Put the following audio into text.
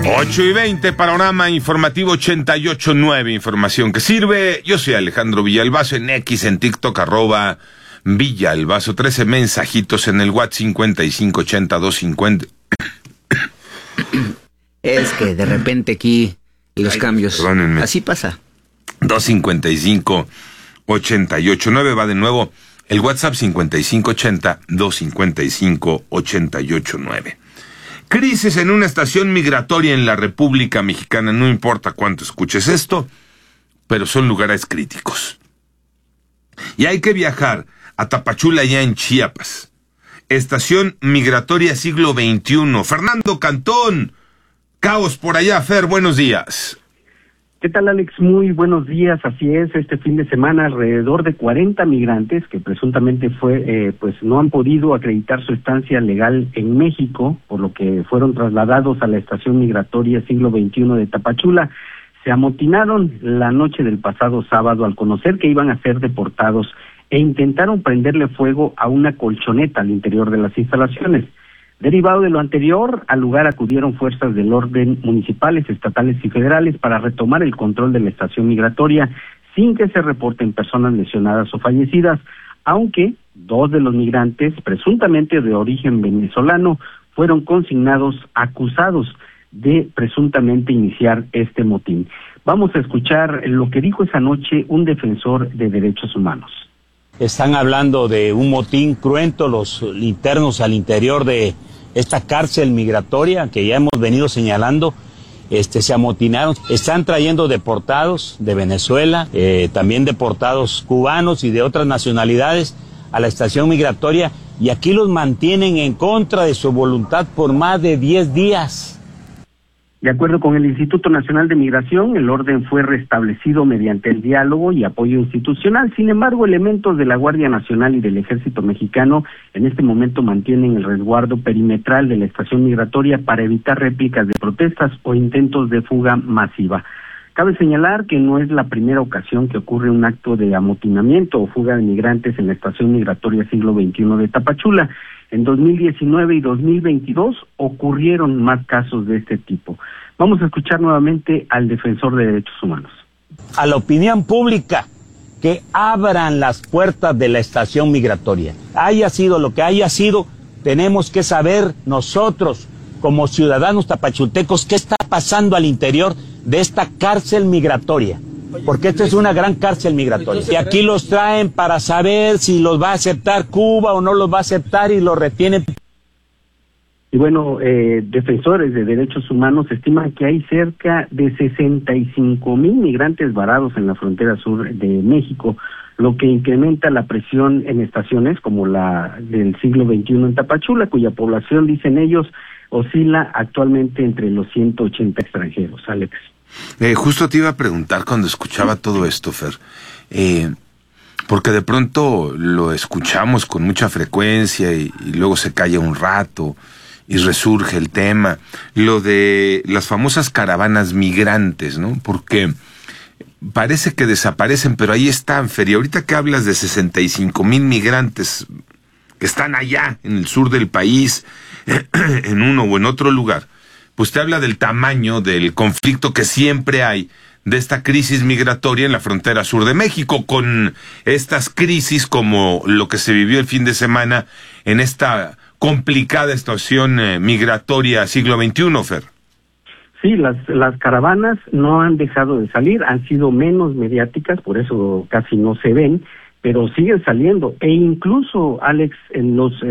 8:20, panorama informativo 88.9, información que sirve. Yo soy Alejandro Villalbazo, en X, en TikTok, @Villalbazo, 13 mensajitos en el WhatsApp 5580-250. Es que de repente aquí los cambios, perdónenme. Así pasa. 255-88.9, va de nuevo el WhatsApp 5580-255-88.9. Crisis en una estación migratoria en la República Mexicana. No importa cuánto escuches esto, pero son lugares críticos. Y hay que viajar a Tapachula, ya en Chiapas. Estación migratoria siglo XXI. Fernando Cantón, caos por allá. Fer, buenos días. ¿Qué tal, Alex? Muy buenos días. Así es, este fin de semana alrededor de 40 migrantes que presuntamente no han podido acreditar su estancia legal en México, por lo que fueron trasladados a la estación migratoria siglo XXI de Tapachula. Se amotinaron la noche del pasado sábado al conocer que iban a ser deportados e intentaron prenderle fuego a una colchoneta al interior de las instalaciones. Derivado de lo anterior, al lugar acudieron fuerzas del orden municipales, estatales y federales para retomar el control de la estación migratoria sin que se reporten personas lesionadas o fallecidas, aunque 2 de los migrantes, presuntamente de origen venezolano, fueron consignados acusados de presuntamente iniciar este motín. Vamos a escuchar lo que dijo esa noche un defensor de derechos humanos. Están hablando de un motín cruento los internos al interior de esta cárcel migratoria que ya hemos venido señalando. Se amotinaron, están trayendo deportados de Venezuela, también deportados cubanos y de otras nacionalidades a la estación migratoria, y aquí los mantienen en contra de su voluntad por más de 10 días. De acuerdo con el Instituto Nacional de Migración, el orden fue restablecido mediante el diálogo y apoyo institucional. Sin embargo, elementos de la Guardia Nacional y del Ejército Mexicano en este momento mantienen el resguardo perimetral de la estación migratoria para evitar réplicas de protestas o intentos de fuga masiva. Cabe señalar que no es la primera ocasión que ocurre un acto de amotinamiento o fuga de migrantes en la estación migratoria siglo XXI de Tapachula. En 2019 y 2022 ocurrieron más casos de este tipo. Vamos a escuchar nuevamente al defensor de derechos humanos. A la opinión pública, que abran las puertas de la estación migratoria. Haya sido lo que haya sido, tenemos que saber nosotros, como ciudadanos tapachultecos, qué está pasando al interior de esta cárcel migratoria. Porque esta es una gran cárcel migratoria. Y aquí los traen para saber si los va a aceptar Cuba o no los va a aceptar, y los retienen. Y bueno, defensores de derechos humanos estiman que hay cerca de 65,000 migrantes varados en la frontera sur de México, lo que incrementa la presión en estaciones como la del siglo XXI en Tapachula, cuya población, dicen ellos, oscila actualmente entre los 180 extranjeros. Alex. Justo te iba a preguntar cuando escuchaba todo esto, Fer, porque de pronto lo escuchamos con mucha frecuencia y luego se calla un rato y resurge el tema, lo de las famosas caravanas migrantes, ¿no? Porque parece que desaparecen, pero ahí están, Fer, y ahorita que hablas de 65,000 migrantes que están allá en el sur del país, en uno o en otro lugar, pues te habla del tamaño del conflicto que siempre hay, de esta crisis migratoria en la frontera sur de México, con estas crisis como lo que se vivió el fin de semana en esta complicada estación migratoria siglo XXI, Fer. Sí, las caravanas no han dejado de salir, han sido menos mediáticas, por eso casi no se ven, pero siguen saliendo. E incluso, Alex, en los